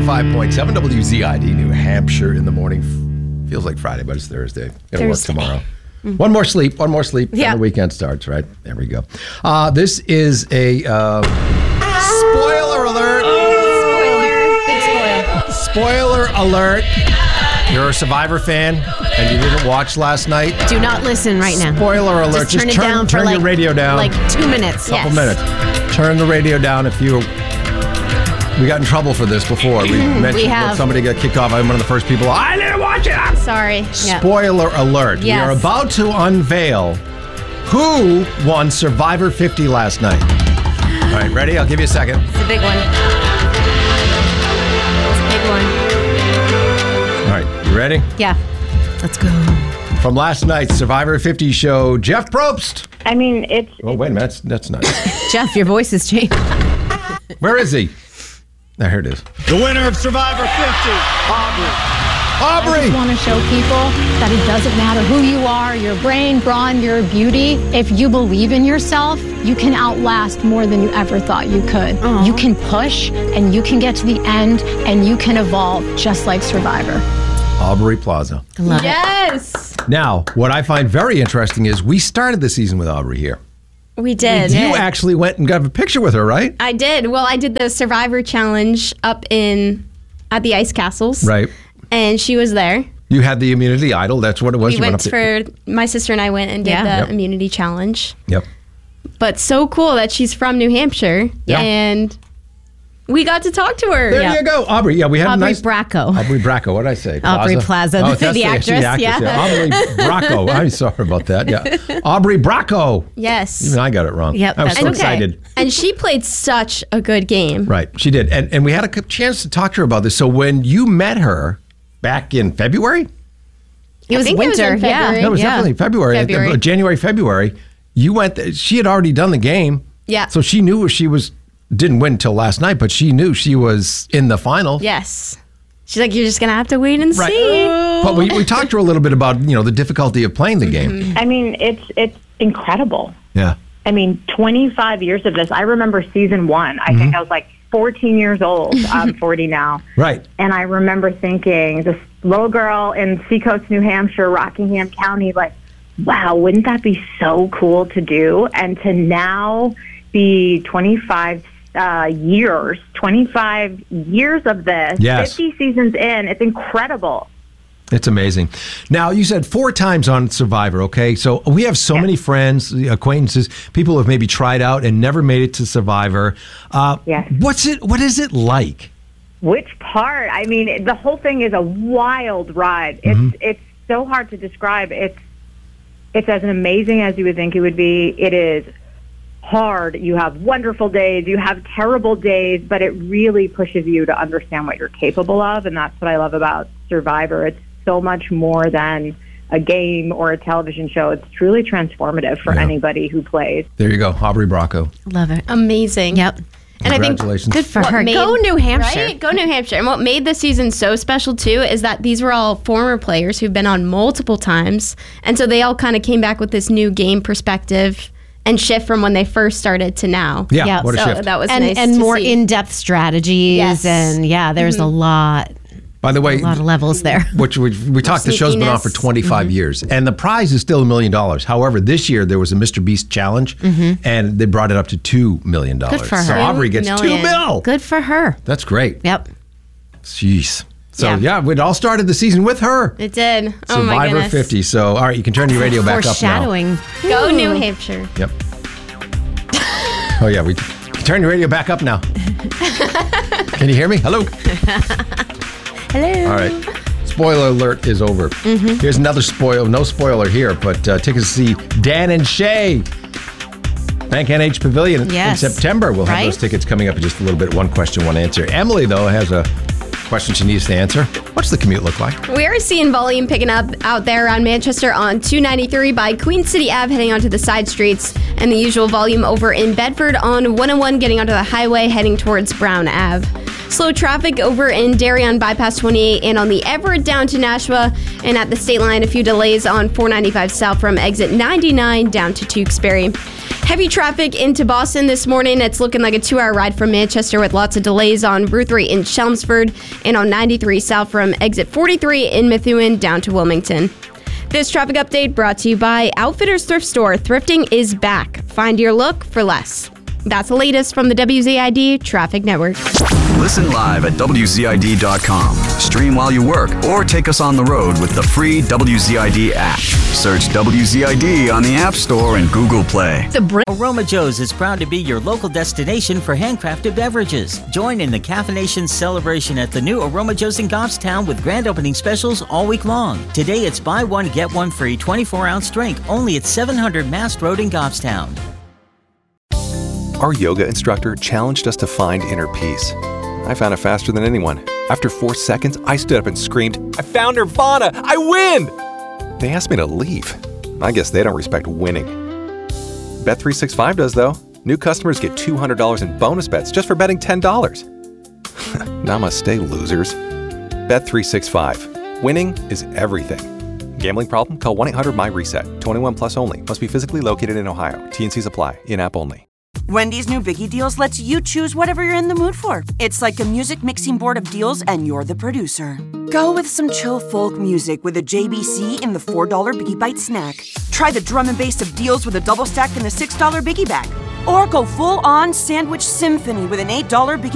95.7 WZID, New Hampshire in the morning. Feels like Friday, but it's Thursday. It'll work tomorrow. Mm-hmm. One more sleep, then the weekend starts, right? There we go. This is a spoiler alert. Big Spoiler alert. You're a Survivor fan and you didn't watch last night. Do not listen right now. Spoiler alert. Just turn your radio down. Like 2 minutes. Couple minutes. Turn the radio down if you... We got in trouble for this before. We mentioned when somebody got kicked off. I'm one of the first people. I didn't watch it. I'm sorry. Spoiler alert. Yes. We are about to unveil who won Survivor 50 last night. All right, ready? I'll give you a second. It's a big one. It's a big one. All right, you ready? Yeah. Let's go. From last night's Survivor 50 show, Jeff Probst. I mean, it's... Oh, wait a minute. That's not... Jeff, your voice has changed. Where is he? There, here it is. The winner of Survivor 50, Aubrey. Aubrey! I just want to show people that it doesn't matter who you are, your brain, brawn, your beauty. If you believe in yourself, you can outlast more than you ever thought you could. Aww. You can push, and you can get to the end, and you can evolve just like Survivor. Aubrey Plaza. Love it. Yes. Now, what I find very interesting is we started the season with Aubrey here. We did. You actually went and got a picture with her, right? I did. Well, I did the Survivor Challenge up at the Ice Castles. Right. And she was there. You had the Immunity Idol. That's what it was. My sister and I went and did the Immunity Challenge. Yep. But so cool that she's from New Hampshire. Yeah. And we got to talk to her. There you go. Aubrey. Yeah, we had Aubrey a nice... Bracco. Aubrey Bracco. What did I say? Aubrey Plaza, the actress. Aubrey Bracco. I'm sorry about that. Yeah. Aubrey Bracco. Yes. Even I got it wrong. Yep. I was so excited. And she played such a good game. Right. She did. And we had a chance to talk to her about this. So when you met her back in February? It was winter. No, it was definitely February. January, February. You went... She had already done the game. Yeah. So she knew she was... Didn't win until last night, but she knew she was in the final. Yes. She's like, you're just going to have to wait and see. But we talked to her a little bit about, the difficulty of playing the game. I mean, it's incredible. Yeah. I mean, 25 years of this. I remember season 1. I think I was like 14 years old. I'm 40 now. Right. And I remember thinking, this little girl in Seacoast, New Hampshire, Rockingham County, like, wow, wouldn't that be so cool to do? And to now be 25 years of this, 50 seasons in, it's incredible. It's amazing. Now, you said 4 times on Survivor, okay? So we have so many friends, acquaintances, people who have maybe tried out and never made it to Survivor. Yes. What is it like? Which part? I mean, the whole thing is a wild ride. It's so hard to describe. It's as amazing as you would think it would be. It is hard. You have wonderful days, you have terrible days, but it really pushes you to understand what you're capable of, and that's what I love about Survivor. It's so much more than a game or a television show. It's truly transformative for anybody who plays. There you go, Aubrey Bracco. Love it. Amazing. Yep. And I think good for her. Go New Hampshire. Right? Go New Hampshire. And what made this season so special, too, is that these were all former players who've been on multiple times, and so they all kind of came back with this new game perspective and shift from when they first started to now. Yeah, what a shift. That was nice and more see. In-depth strategies. Yes. And there's a lot. By the way, a lot of levels there. Which we talked, the show's been on for 25 years, and the prize is still $1 million. However, this year there was a Mr. Beast challenge, and they brought it up to $2 million. Good for her. So Aubrey gets $2 million. Good for her. That's great. Yep. Jeez. So, it all started the season with her. It did. Survivor my goodness. 50. So, all right, you can turn your radio back up now. Foreshadowing. Go New Hampshire. Yep. Oh, yeah, we can turn your radio back up now. Can you hear me? Hello? Hello. All right. Spoiler alert is over. Here's another no spoiler here, but tickets to see Dan and Shay. Bank NH Pavilion in September. We'll have those tickets coming up in just a little bit. One question, one answer. Emily, though, has a question she needs to answer. What's the commute look like? We are seeing volume picking up out there around Manchester on 293 by Queen City Ave heading onto the side streets, and the usual volume over in Bedford on 101 getting onto the highway heading towards Brown Ave. Slow traffic over in Darien bypass 28 and on the Everett down to Nashua. And at the state line, a few delays on 495 south from exit 99 down to Tewksbury. Heavy traffic into Boston this morning. It's looking like a 2-hour ride from Manchester with lots of delays on Route 3 in Chelmsford and on 93 south from exit 43 in Methuen down to Wilmington. This traffic update brought to you by Outfitters Thrift Store. Thrifting is back. Find your look for less. That's the latest from the WZID Traffic Network. Listen live at WZID.com. Stream while you work or take us on the road with the free WZID app. Search WZID on the App Store and Google Play. Aroma Joe's is proud to be your local destination for handcrafted beverages. Join in the caffeination celebration at the new Aroma Joe's in Goffstown with grand opening specials all week long. Today it's buy one, get one free 24-ounce drink only at 700 Mast Road in Goffstown. Our yoga instructor challenged us to find inner peace. I found it faster than anyone. After 4 seconds, I stood up and screamed, "I found Nirvana! I win!" They asked me to leave. I guess they don't respect winning. Bet365 does, though. New customers get $200 in bonus bets just for betting $10. Namaste, losers. Bet365. Winning is everything. Gambling problem? Call 1-800-MY-RESET. 21 plus only. Must be physically located in Ohio. T&Cs apply. In-app only. Wendy's new Biggie Deals lets you choose whatever you're in the mood for. It's like a music mixing board of deals, and you're the producer. Go with some chill folk music with a JBC in the $4 Biggie Bite snack. Try the drum and bass of deals with a double stack in the $6 Biggie Bag. Or go full-on sandwich symphony with an $8 Biggie